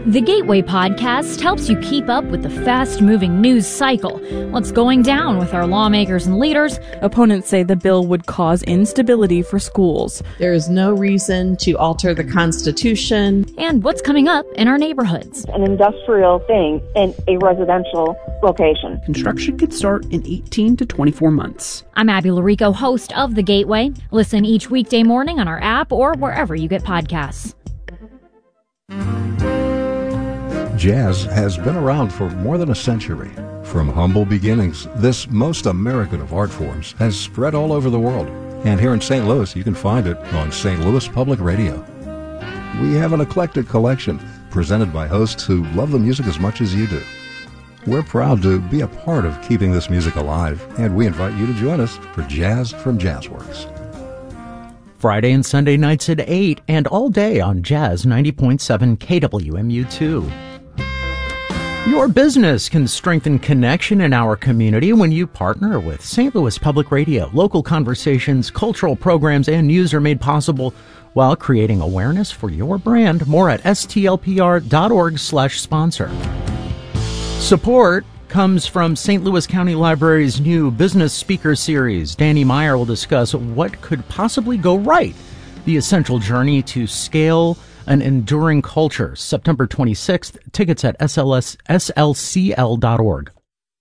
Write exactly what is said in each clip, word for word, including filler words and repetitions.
The Gateway Podcast helps you keep up with the fast-moving news cycle. What's going down with our lawmakers and leaders? Opponents say the bill would cause instability for schools. There is no reason to alter the Constitution. And what's coming up in our neighborhoods. An industrial thing in a residential location. Construction could start in eighteen to twenty-four months. I'm Abby Larico, host of The Gateway. Listen each weekday morning on our app or wherever you get podcasts. Jazz has been around for more than a century. From humble beginnings, this most American of art forms has spread all over the world. And here in Saint Louis, you can find it on Saint Louis Public Radio. We have an eclectic collection presented by hosts who love the music as much as you do. We're proud to be a part of keeping this music alive, and we invite you to join us for Jazz from Jazzworks. Friday and Sunday nights at eight and all day on Jazz ninety point seven K W M U two. Your business can strengthen connection in our community when you partner with Saint Louis Public Radio. Local conversations, cultural programs, and news are made possible while creating awareness for your brand. More at S T L P R dot org slash sponsor. Support comes from Saint Louis County Library's new Business Speaker Series. Danny Meyer will discuss what could possibly go right, the essential journey to scale an enduring culture. September twenty-sixth, tickets at S L S S L C L dot org.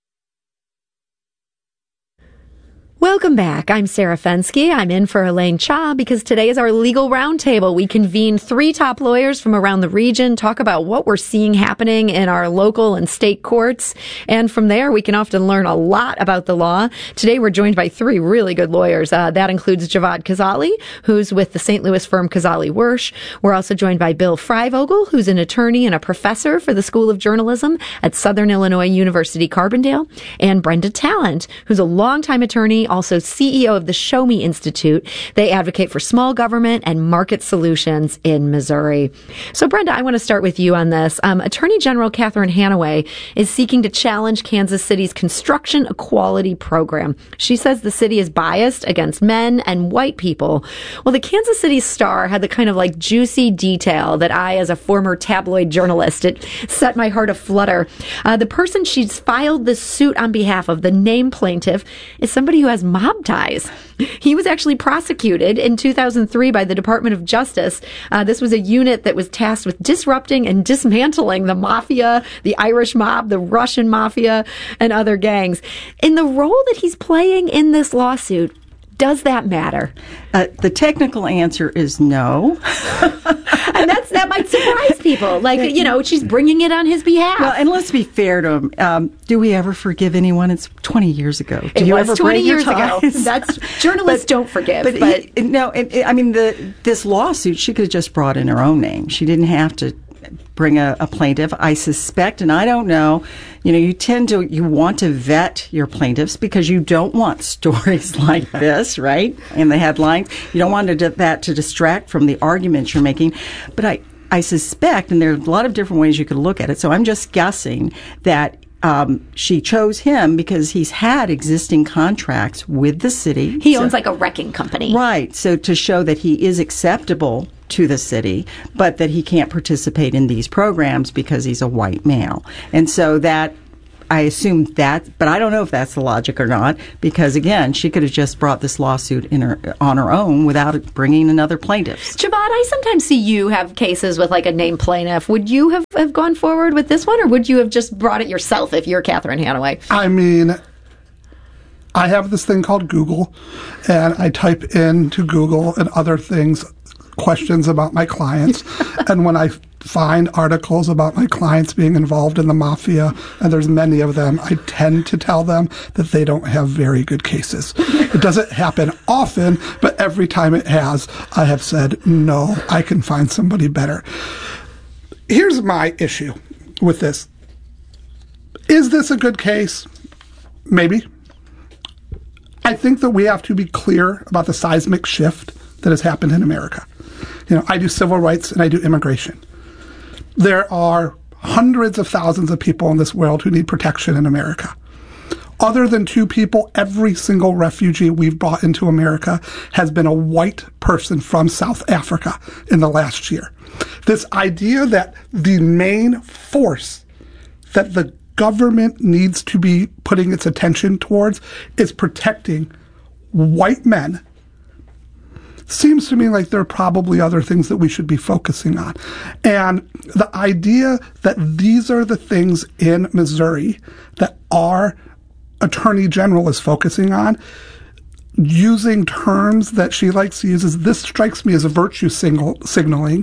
Welcome back. I'm Sarah Fensky. I'm in for Elaine Cha because today is our legal roundtable. We convene three top lawyers from around the region, talk about what we're seeing happening in our local and state courts. And from there, we can often learn a lot about the law. Today, we're joined by three really good lawyers. Uh, that includes Javad Kazali, who's with the Saint Louis firm Kazali Wersch. We're also joined by Bill Freivogel, who's an attorney and a professor for the School of Journalism at Southern Illinois University Carbondale, and Brenda Talent, who's a longtime attorney, also C E O of the Show Me Institute. They advocate for small government and market solutions in Missouri. So, Brenda, I want to start with you on this. Um, Attorney General Catherine Hanaway is seeking to challenge Kansas City's construction equality program. She says the city is biased against men and white people. Well, the Kansas City Star had the kind of like juicy detail that I, as a former tabloid journalist, it set my heart aflutter. Uh, the person she's filed this suit on behalf of, the named plaintiff, is somebody who has mob ties. He was actually prosecuted in two thousand three by the Department of Justice. Uh, this was a unit that was tasked with disrupting and dismantling the mafia, the Irish mob, the Russian mafia, and other gangs. In the role that he's playing in this lawsuit, does that matter? Uh, the technical answer is no. And that's that might surprise people. Like, you know, she's bringing it on his behalf. Well, and let's be fair to him. Um, do we ever forgive anyone? It's twenty years ago. Do it you was ever twenty break years your ago. ties? That's journalists but, don't forgive. But, but he, no, it, it, I mean, the this lawsuit, she could have just brought in her own name. She didn't have to bring a, a plaintiff. I suspect, and I don't know, you know, you tend to, you want to vet your plaintiffs because you don't want stories like this, right, in the headlines. You don't want to, that to distract from the arguments you're making. But I, I suspect, and there are a lot of different ways you could look at it, so I'm just guessing that Um, she chose him because he's had existing contracts with the city. He so, owns like a wrecking company. Right. So to show that he is acceptable to the city, but that he can't participate in these programs because he's a white male. And so that, I assume that, but I don't know if that's the logic or not, because again, she could have just brought this lawsuit in her, on her own without bringing another plaintiff. Javad, I sometimes see you have cases with like a named plaintiff. Would you have, have gone forward with this one, or would you have just brought it yourself if you're Catherine Hanaway? I mean, I have this thing called Google, and I type into Google and other things questions about my clients, and when I find articles about my clients being involved in the mafia, and there's many of them, I tend to tell them that they don't have very good cases. It doesn't happen often, but every time it has, I have said, no, I can find somebody better. Here's my issue with this. Is this a good case? Maybe. I think that we have to be clear about the seismic shift that has happened in America. You know, I do civil rights and I do immigration. There are hundreds of thousands of people in this world who need protection in America. Other than two people, every single refugee we've brought into America has been a white person from South Africa in the last year. This idea that the main force that the government needs to be putting its attention towards is protecting white men seems to me like there are probably other things that we should be focusing on. And the idea that these are the things in Missouri that our Attorney General is focusing on, using terms that she likes to use, is this strikes me as a virtue signal, signaling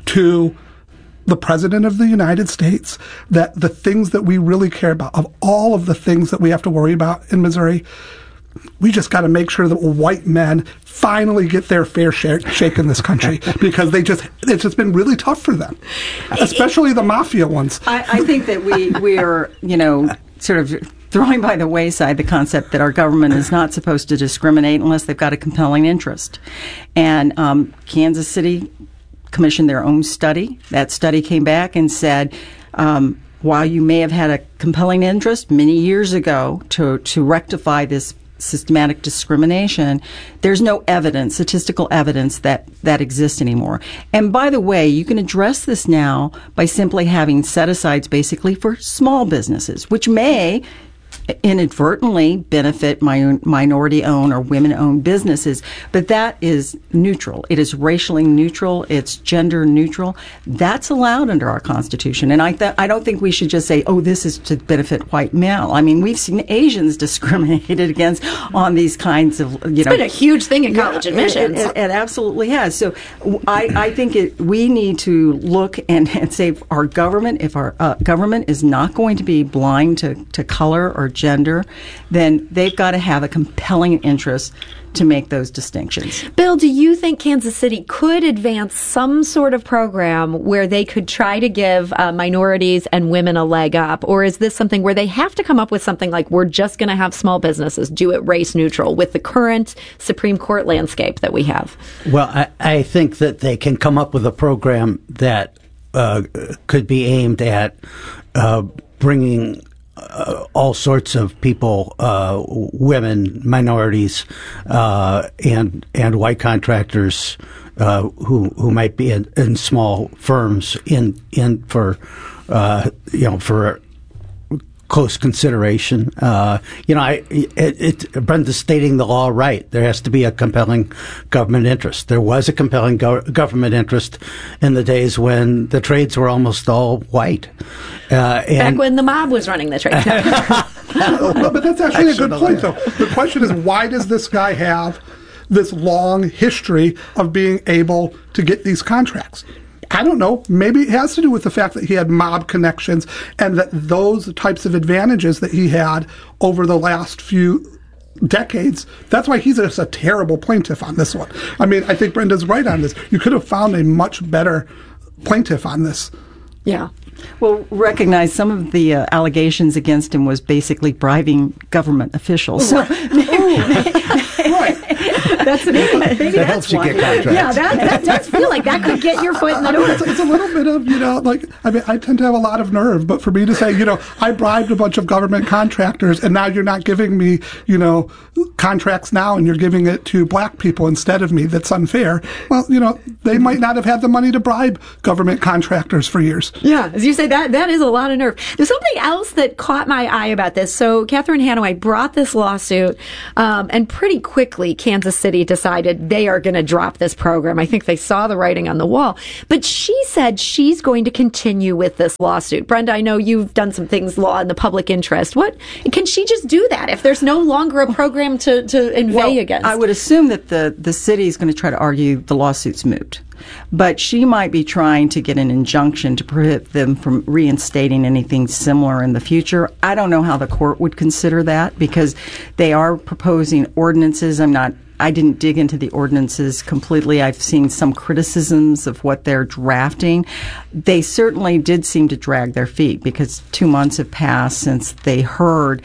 to the President of the United States that the things that we really care about, of all of the things that we have to worry about in Missouri, we just got to make sure that white men finally get their fair share shake in this country, because they just it's just been really tough for them, especially the mafia ones. I, I think that we we are you know sort of throwing by the wayside the concept that our government is not supposed to discriminate unless they've got a compelling interest. And um, Kansas City commissioned their own study. That study came back and said, um, while you may have had a compelling interest many years ago to to rectify this systematic discrimination, there's no evidence, statistical evidence, that that exists anymore. And by the way, you can address this now by simply having set-asides basically for small businesses, which may inadvertently benefit my minority-owned or women-owned businesses, but that is neutral. It is racially neutral. It's gender neutral. That's allowed under our Constitution. And I th- I don't think we should just say, oh, this is to benefit white male. I mean, we've seen Asians discriminated against on these kinds of, you it's know. It's been a huge thing in college yeah, admissions. It, it, it absolutely has. So I, I think it, we need to look and, and say our government, if our uh, government is not going to be blind to, to color or gender, then they've got to have a compelling interest to make those distinctions. Bill, do you think Kansas City could advance some sort of program where they could try to give uh, minorities and women a leg up? Or is this something where they have to come up with something like, we're just going to have small businesses do it race neutral with the current Supreme Court landscape that we have? Well, I, I think that they can come up with a program that uh, could be aimed at uh, bringing Uh, all sorts of people, uh, women, minorities, uh, and and white contractors uh, who who might be in, in small firms in in for uh, you know for close consideration. Uh, you know, I it, it Brenda's stating the law right. There has to be a compelling government interest. There was a compelling go- government interest in the days when the trades were almost all white. Uh, Back and when the mob was running the trade. but, but that's actually a good point, though. The question is, why does this guy have this long history of being able to get these contracts? I don't know. Maybe it has to do with the fact that he had mob connections and that those types of advantages that he had over the last few decades, that's why he's just a terrible plaintiff on this one. I mean, I think Brenda's right on this. You could have found a much better plaintiff on this. Yeah. Well, recognize some of the uh, allegations against him was basically bribing government officials. So, right. That's maybe, maybe that that's helps you one. get contracts. Yeah, that, that does feel like that could get your foot in the door. It's, it's a little bit of, you know, like, I mean, I tend to have a lot of nerve, but for me to say, you know, I bribed a bunch of government contractors and now you're not giving me, you know, contracts now and you're giving it to black people instead of me, that's unfair. Well, you know, they might not have had the money to bribe government contractors for years. Yeah, as you say, that that is a lot of nerve. There's something else that caught my eye about this. So Catherine Hanaway brought this lawsuit, um, and pretty quickly Kansas City decided they are going to drop this program. I think they saw the writing on the wall. But she said she's going to continue with this lawsuit. Brenda, I know you've done some things law in the public interest. What can she just do that if there's no longer a program to, to inveigh well, against? I would assume that the, the city is going to try to argue the lawsuit's moot. But she might be trying to get an injunction to prohibit them from reinstating anything similar in the future. I don't know how the court would consider that because they are proposing ordinances. I'm not I didn't dig into the ordinances completely. I've seen some criticisms of what they're drafting. They certainly did seem to drag their feet because two months have passed since they heard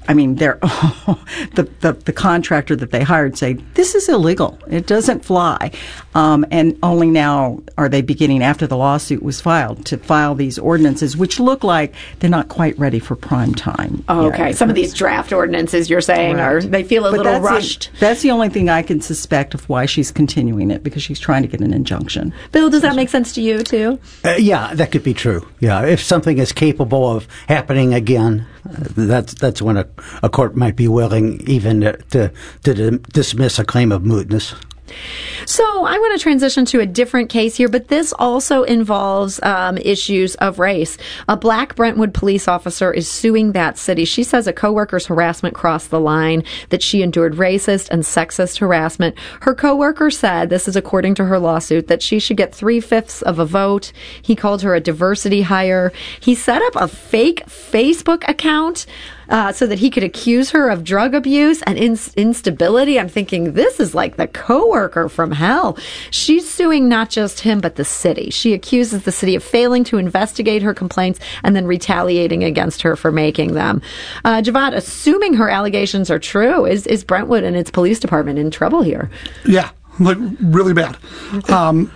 I mean, they're the, the the contractor that they hired say this is illegal. It doesn't fly, um, and only now are they beginning after the lawsuit was filed to file these ordinances, which look like they're not quite ready for prime time. Oh, okay, yet. Some of these draft ordinances you're saying right. are they feel a but little that's rushed. The, that's the only thing I can suspect of why she's continuing it, because she's trying to get an injunction. Bill, does that make sense to you too? Uh, yeah, that could be true. Yeah, if something is capable of happening again, uh, that's that's when a, a court might be willing even to, to, to dismiss a claim of mootness. So I want to transition to a different case here, but this also involves um, issues of race. A black Brentwood police officer is suing that city. She says a coworker's harassment crossed the line, that she endured racist and sexist harassment. Her coworker said, this is according to her lawsuit, that she should get three-fifths of a vote. He called her a diversity hire. He set up a fake Facebook account Uh, so that he could accuse her of drug abuse and in- instability. I'm thinking, this is like the coworker from hell. She's suing not just him, but the city. She accuses the city of failing to investigate her complaints and then retaliating against her for making them. Uh, Javad, assuming her allegations are true, is, is Brentwood and its police department in trouble here? Yeah, like really bad. Um,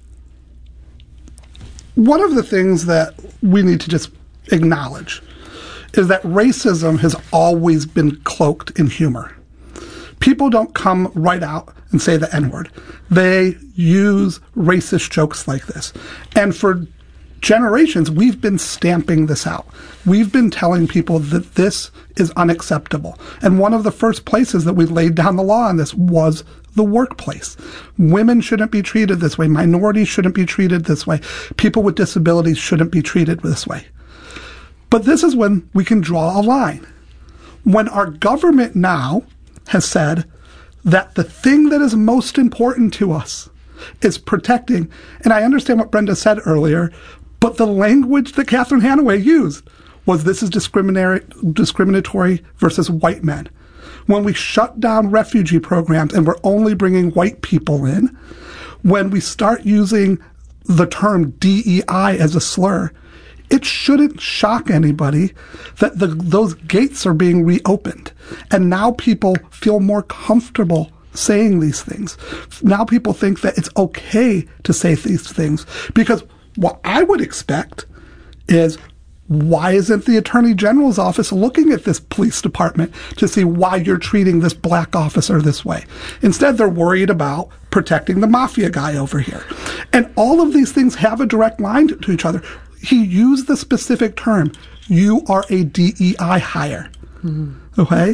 one of the things that we need to just acknowledge is that racism has always been cloaked in humor. People don't come right out and say the N-word. They use racist jokes like this. And for generations, we've been stamping this out. We've been telling people that this is unacceptable. And one of the first places that we laid down the law on this was the workplace. Women shouldn't be treated this way. Minorities shouldn't be treated this way. People with disabilities shouldn't be treated this way. But this is when we can draw a line. When our government now has said that the thing that is most important to us is protecting, and I understand what Brenda said earlier, but the language that Catherine Hanaway used was this is discriminatory, discriminatory versus white men. When we shut down refugee programs and we're only bringing white people in, when we start using the term D E I as a slur, it shouldn't shock anybody that the, those gates are being reopened. And now people feel more comfortable saying these things. Now people think that it's okay to say these things. Because what I would expect is, why isn't the Attorney General's office looking at this police department to see why you're treating this black officer this way? Instead, they're worried about protecting the mafia guy over here. And all of these things have a direct line to, to each other. He used the specific term, you are a D E I hire. Mm-hmm. Okay?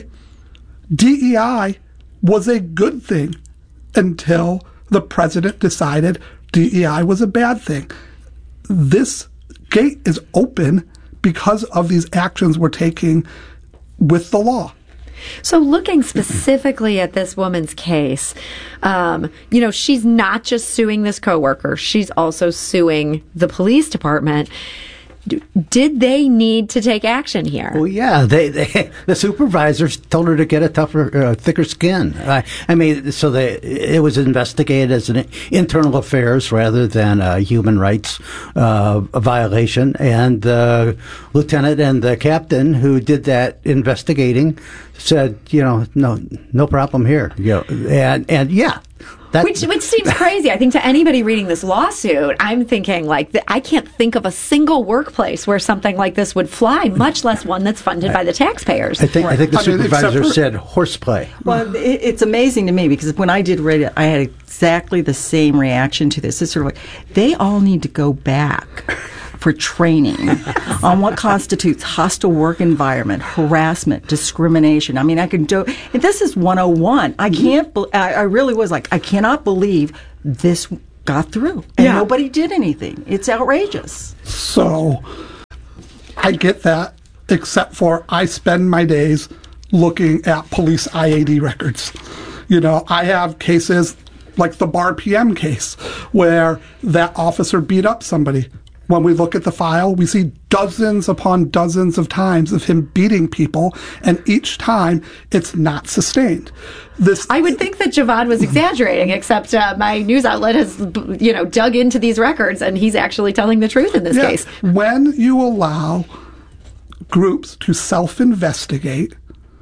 D E I was a good thing until the president decided D E I was a bad thing. This gate is open because of these actions we're taking with the law. So looking specifically at this woman's case, um, you know, she's not just suing this coworker. She's also suing the police department. Did they need to take action here? Well, yeah, they, they the supervisors told her to get a tougher, uh, thicker skin. I, I mean, so they, it was investigated as an internal affairs rather than a human rights uh, a violation. And the lieutenant and the captain who did that investigating said, you know, no, no problem here. You know, and and yeah. That, which which seems crazy. I think to anybody reading this lawsuit, I'm thinking like th- I can't think of a single workplace where something like this would fly, much less one that's funded by the taxpayers. I think right. I think the I mean, supervisor for, said horseplay. Well, it, it's amazing to me because when I did read it, I had exactly the same reaction to this. It's sort of like they all need to go back for training on what constitutes hostile work environment, harassment, discrimination. I mean, I can do, and this is one oh one. I can't, be, I, I really was like, I cannot believe this got through and yeah. nobody did anything. It's outrageous. So I get that, except for I spend my days looking at police I A D records. You know, I have cases like the Bar P M case where that officer beat up somebody. When we look at the file, we see dozens upon dozens of times of him beating people, and each time it's not sustained. This I would think that Javad was exaggerating, except uh, my news outlet has, you know, dug into these records, and he's actually telling the truth in this yeah, case. When you allow groups to self-investigate,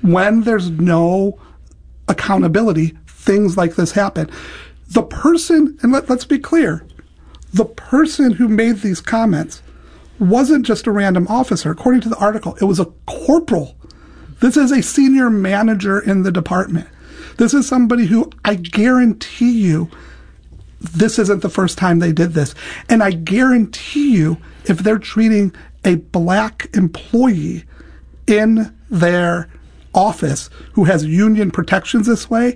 when there's no accountability, things like this happen. The person, and let, let's be clear, the person who made these comments wasn't just a random officer. According to the article, it was a corporal. This is a senior manager in the department. This is somebody who, I guarantee you, this isn't the first time they did this. And I guarantee you, if they're treating a black employee in their office who has union protections this way,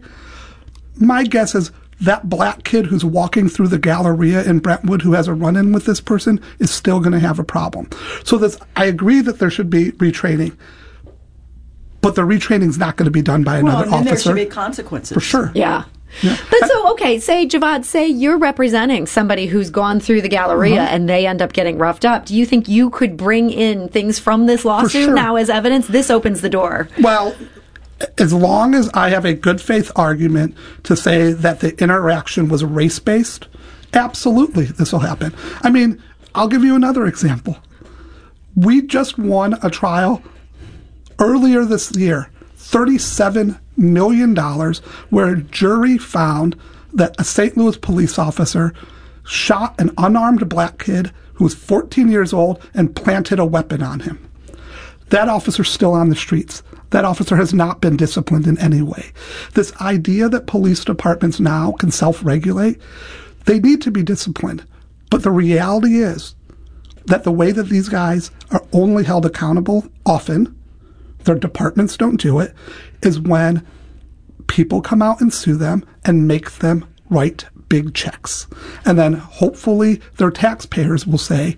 my guess is that black kid who's walking through the Galleria in Brentwood who has a run-in with this person is still going to have a problem. So this, I agree that there should be retraining, but the retraining is not going to be done by another well, and officer. There should be consequences. For sure. Yeah. Yeah. But so, okay, say, Javad, say you're representing somebody who's gone through the Galleria Uh-huh. and they end up getting roughed up. Do you think you could bring in things from this lawsuit sure. now as evidence? This opens the door. Well, as long as I have a good faith argument to say that the interaction was race-based, absolutely this will happen. I mean, I'll give you another example. We just won a trial earlier this year, thirty-seven million dollars, where a jury found that a Saint Louis police officer shot an unarmed black kid who was fourteen years old and planted a weapon on him. That officer's still on the streets. That officer has not been disciplined in any way. This idea that police departments now can self-regulate, they need to be disciplined. But the reality is that the way that these guys are only held accountable, often, their departments don't do it, is when people come out and sue them and make them write big checks. And then hopefully their taxpayers will say,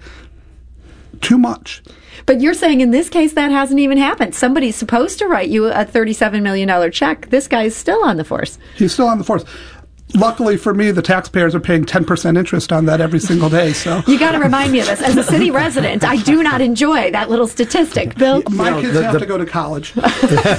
too much. But you're saying in this case that hasn't even happened. Somebody's supposed to write you a thirty-seven million dollars check. This guy's still on the force. He's still on the force. Luckily for me, the taxpayers are paying ten percent interest on that every single day. So you got to remind me of this. As a city resident, I do not enjoy that little statistic. Bill? My You know, kids the- have the- to go to college. the,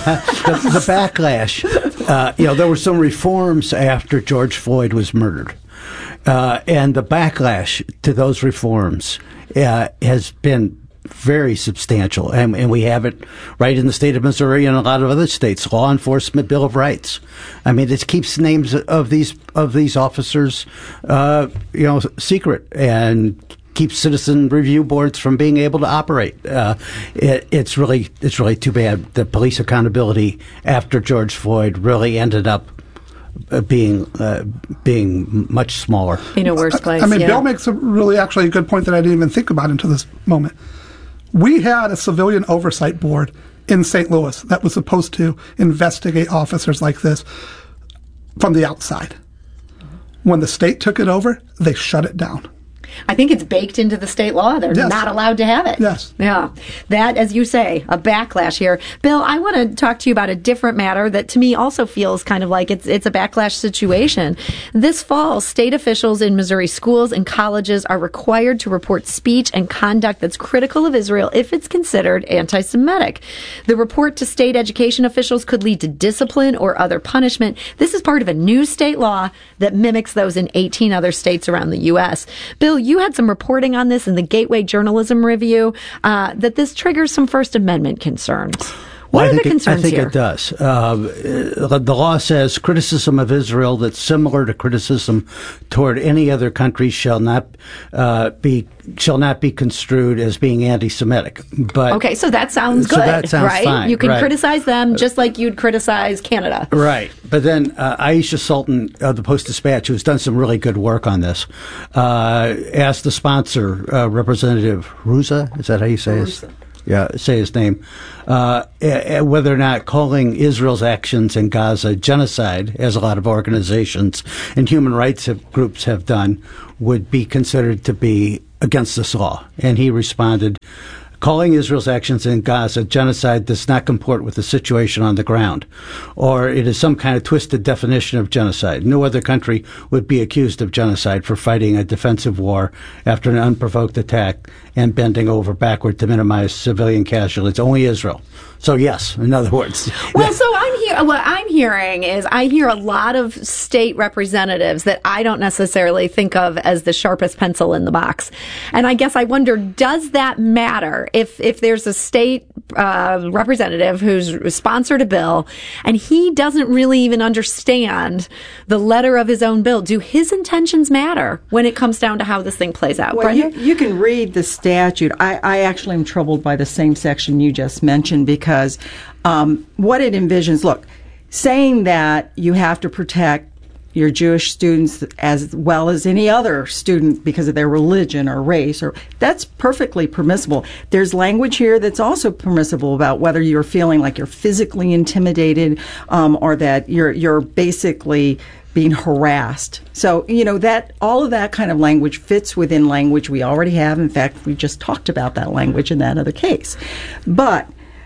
the backlash. Uh, you know, there were some reforms after George Floyd was murdered. Uh, and the backlash to those reforms uh, has been very substantial. And, and we have it right in the state of Missouri and a lot of other states. Law Enforcement Bill of Rights. I mean, it keeps names of these of these officers, uh, you know, secret and keeps citizen review boards from being able to operate. Uh, it, it's really it's really too bad that police accountability after George Floyd really ended up uh, being uh, being much smaller. In a worse place. I mean, yeah. Bill makes a really actually a good point that I didn't even think about until this moment. We had a civilian oversight board in Saint Louis that was supposed to investigate officers like this from the outside. When the state took it over, they shut it down. I think it's baked into the state law. They're Yes. not allowed to have it. Yes. Yeah. That, as you say, a backlash here. Bill, I want to talk to you about a different matter that to me also feels kind of like it's it's a backlash situation. This fall, state officials in Missouri schools and colleges are required to report speech and conduct that's critical of Israel if it's considered anti-Semitic. The report to state education officials could lead to discipline or other punishment. This is part of a new state law that mimics those in eighteen other states around the U S. Bill, you had some reporting on this in the Gateway Journalism Review, uh, that this triggers some First Amendment concerns. What Well, are I the think concerns it, I think here? it does. Uh, the law says criticism of Israel that's similar to criticism toward any other country shall not uh, be shall not be construed as being anti-Semitic. But Okay, so that sounds so good, that sounds right? fine, You can right. criticize them just like you'd criticize Canada. Right. But then uh, Aisha Sultan of the Post-Dispatch, who's done some really good work on this, uh, asked the sponsor, uh, Representative Ruza, is that how you say his Yeah, say his name, uh, eh, whether or not calling Israel's actions in Gaza genocide, as a lot of organizations and human rights have, groups have done, would be considered to be against this law. And he responded, calling Israel's actions in Gaza genocide does not comport with the situation on the ground, or it is some kind of twisted definition of genocide. No other country would be accused of genocide for fighting a defensive war after an unprovoked attack and bending over backward to minimize civilian casualties. Only Israel. So yes, in other words. Well, so I'm here. What I'm hearing is I hear a lot of state representatives that I don't necessarily think of as the sharpest pencil in the box, and I guess I wonder, does that matter matter if if there's a state uh, representative who's sponsored a bill and he doesn't really even understand the letter of his own bill? Do his intentions matter when it comes down to how this thing plays out? Well, you, you can read the statute. I, I actually am troubled by the same section you just mentioned because um, what it envisions, look, saying that you have to protect your Jewish students as well as any other student because of their religion or race, or that's perfectly permissible. There's language here that's also permissible about whether you're feeling like you're physically intimidated um, or that you're you're basically being harassed. So, you know, that all of that kind of language fits within language we already have. In fact, we just talked about that language in that other case. But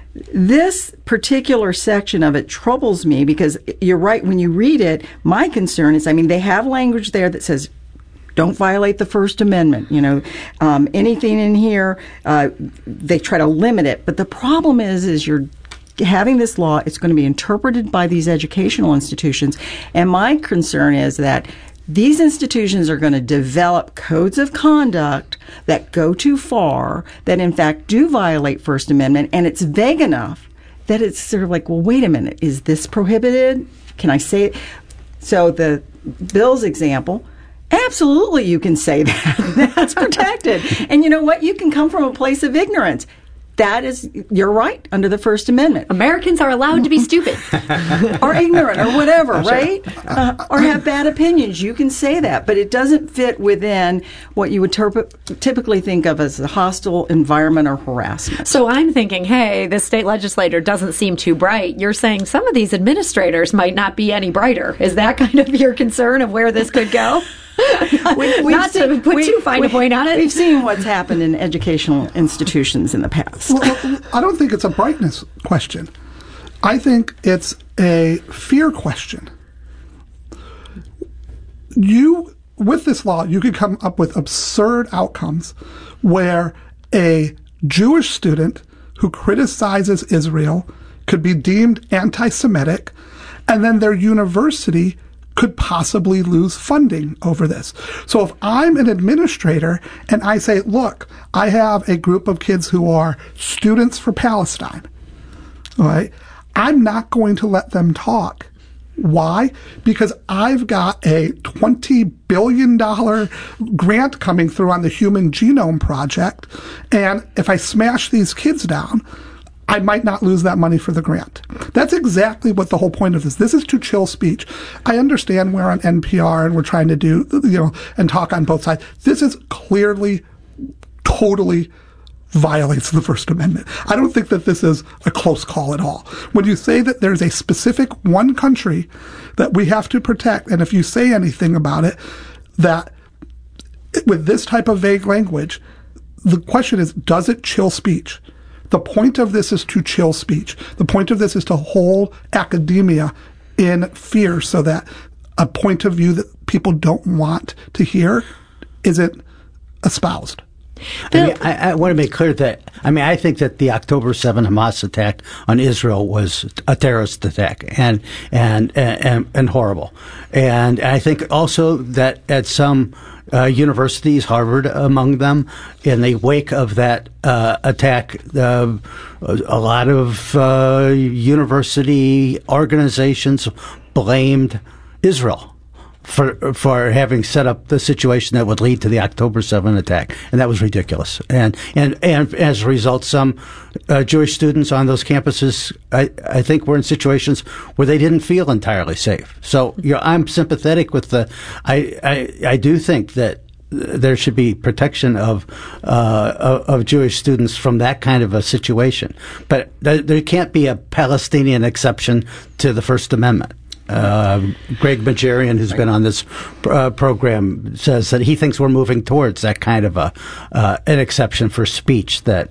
this particular section of it troubles me because you're right. When you read it, my concern is, I mean, they have language there that says, don't violate the First Amendment. You know, um, anything in here, uh, they try to limit it. But the problem is, is you're having this law, it's going to be interpreted by these educational institutions. And my concern is that these institutions are going to develop codes of conduct that go too far, that in fact do violate First Amendment, and it's vague enough that it's sort of like, well, wait a minute, is this prohibited? Can I say it? So the Bill's example, absolutely you can say that. That's protected. And you know what? You can come from a place of ignorance. That is, you're right, under the First Amendment. Americans are allowed to be stupid. Or ignorant, or whatever, right? Uh, or have bad opinions. You can say that, but it doesn't fit within what you would terp- typically think of as a hostile environment or harassment. So I'm thinking, hey, this state legislator doesn't seem too bright. You're saying some of these administrators might not be any brighter. Is that kind of your concern of where this could go? we, Not seen, to put we, too fine we, a point on it. We've seen what's happened in educational institutions in the past. Well, I don't think it's a brightness question. I think it's a fear question. You, with this law, you could come up with absurd outcomes where a Jewish student who criticizes Israel could be deemed anti-Semitic, and then their university could possibly lose funding over this. So if I'm an administrator and I say, look, I have a group of kids who are students for Palestine, all right, I'm not going to let them talk. Why? Because I've got a twenty billion dollars grant coming through on the Human Genome Project, and if I smash these kids down, I might not lose that money for the grant. That's exactly what the whole point of this. This is to chill speech. I understand we're on N P R and we're trying to do, you know, and talk on both sides. This is clearly, totally violates the First Amendment. I don't think that this is a close call at all. When you say that there's a specific one country that we have to protect, and if you say anything about it, that with this type of vague language, the question is, does it chill speech? The point of this is to chill speech. The point of this is to hold academia in fear so that a point of view that people don't want to hear isn't espoused. I, mean, I, I want to make clear that, I mean, I think that the October seventh Hamas attack on Israel was a terrorist attack and, and, and, and horrible. And I think also that at some Uh, universities, Harvard among them, in the wake of that uh, attack, uh, a lot of uh, university organizations blamed Israel for for having set up the situation that would lead to the October seventh attack, and that was ridiculous. And and and as a result, some uh, Jewish students on those campuses, I, I think, were in situations where they didn't feel entirely safe. So, you know, I'm sympathetic with the. I I, I do think that there should be protection of uh, of, of Jewish students from that kind of a situation, but there, there can't be a Palestinian exception to the First Amendment. Uh, Greg Majarian, who's been on this uh, program, says that he thinks we're moving towards that kind of a uh, an exception for speech that